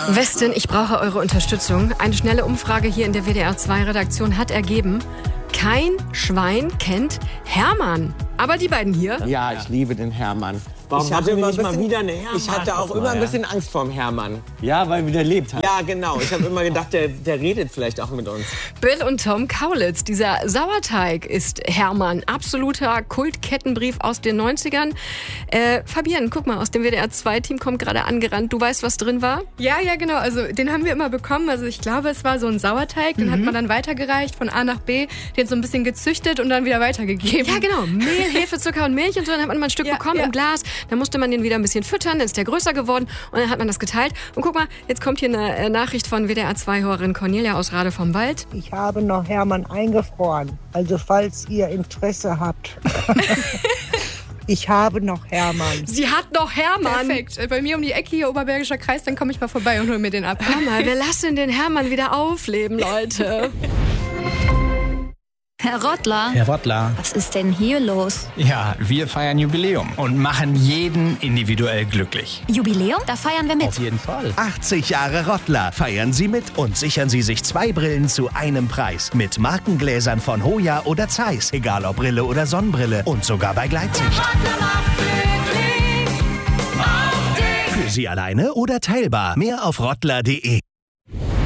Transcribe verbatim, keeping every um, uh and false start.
Westin, ich brauche eure Unterstützung. Eine schnelle Umfrage hier in der W D R zwei Redaktion hat ergeben, kein Schwein kennt Hermann. Aber die beiden hier? Ja, ich liebe den Hermann. Warum ich hatte immer ein bisschen, mal wieder eine Hermann? Ich hatte auch immer ein bisschen Angst vorm Hermann. Ja, weil wir der lebt hat. Ja, genau. Ich habe immer gedacht, der, der redet vielleicht auch mit uns. Bill und Tom Kaulitz, dieser Sauerteig ist Hermann. Absoluter Kultkettenbrief aus den neunzigern. Äh, Fabian, guck mal, aus dem W D R zwei Team kommt gerade angerannt. Du weißt, was drin war? Ja, ja, genau. Also den haben wir immer bekommen. Also ich glaube, es war so ein Sauerteig. Den mhm. hat man dann weitergereicht von A nach B. Den so ein bisschen gezüchtet und dann wieder weitergegeben. Ja, genau. Mehl, Hefe, Zucker und Milch und so. Dann hat man mal ein Stück ja, bekommen ja. im Glas. Dann musste man den wieder ein bisschen füttern, dann ist der größer geworden und dann hat man das geteilt. Und guck mal, jetzt kommt hier eine äh, Nachricht von W D R zwei-Hörerin Cornelia aus Rade vom Wald. Ich habe noch Hermann eingefroren, also falls ihr Interesse habt. Ich habe noch Hermann. Sie hat noch Hermann. Perfekt. Bei mir um die Ecke hier, Oberbergischer Kreis, dann komme ich mal vorbei und hol mir den ab. Hör mal, wir lassen den Hermann wieder aufleben, Leute. Herr Rottler. Herr Rottler. Was ist denn hier los? Ja, wir feiern Jubiläum und machen jeden individuell glücklich. Jubiläum? Da feiern wir mit. Auf jeden Fall. achtzig Jahre Rottler. Feiern Sie mit und sichern Sie sich zwei Brillen zu einem Preis. Mit Markengläsern von Hoya oder Zeiss. Egal ob Brille oder Sonnenbrille. Und sogar bei Gleitsicht. Für Sie alleine oder teilbar. Mehr auf rottler punkt de.